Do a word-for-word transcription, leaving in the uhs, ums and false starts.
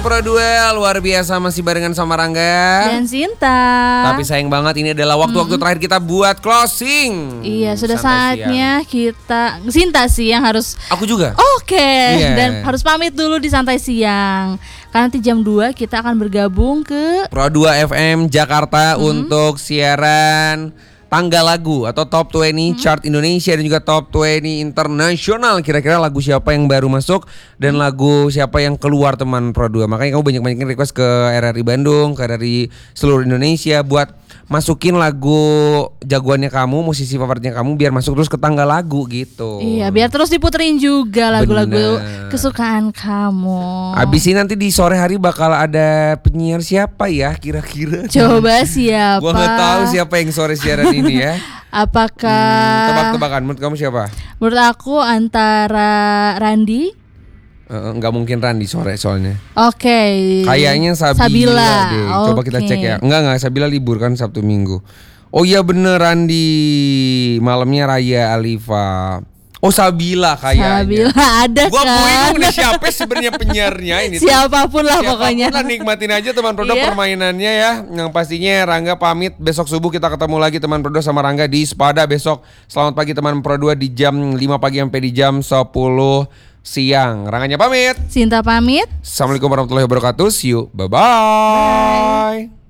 Pro dua, luar biasa masih barengan sama Rangga dan Sinta. Tapi sayang banget ini adalah waktu-waktu terakhir kita buat closing. Iya, sudah Santai saatnya siang. kita Sinta sih yang harus. Aku juga. Oke, Iya. dan harus pamit dulu di santai siang. Karena nanti jam dua kita akan bergabung ke Pro dua F M Jakarta untuk siaran tanggal lagu atau Top dua puluh Chart Indonesia dan juga Top dua puluh Internasional. Kira-kira lagu siapa yang baru masuk dan lagu siapa yang keluar teman Pro dua. Makanya kamu banyak-banyakin request ke R R I Bandung, ke R R I seluruh Indonesia buat masukin lagu jagoannya kamu, musisi favoritnya kamu biar masuk terus ke tanggal lagu gitu. Iya, biar terus diputerin juga lagu-lagu Bener. kesukaan kamu. Abis ini nanti di sore hari bakal ada penyiar siapa ya kira-kira? Coba siapa? Gua nggak tahu siapa yang sore siaran ini ya. Apakah Hmm, tebak-tebakan menurut kamu siapa? Menurut aku antara Randi. Uh, nggak mungkin Randi sore soalnya. Oke. Kayaknya Sabila, Sabila. deh. Coba kita Oke. cek ya. Enggak enggak Sabila libur kan Sabtu Minggu. Oh iya bener Randi. Malamnya Raya Alifa. Oh Sabila kayaknya. Sabila ada Gua kan? bingung nih siapa sebenarnya penyiarnya ini. tuh. Siapapun lah Siapapun pokoknya. lah, nikmatin aja teman produk Iya. permainannya ya. Yang pastinya Rangga pamit besok subuh kita ketemu lagi teman produk sama Rangga di Spada besok. Selamat pagi teman Pro dua di jam lima pagi sampai di jam sepuluh siang. Rangganya pamit. Sinta pamit. Assalamualaikum warahmatullahi wabarakatuh. See you. Bye-bye.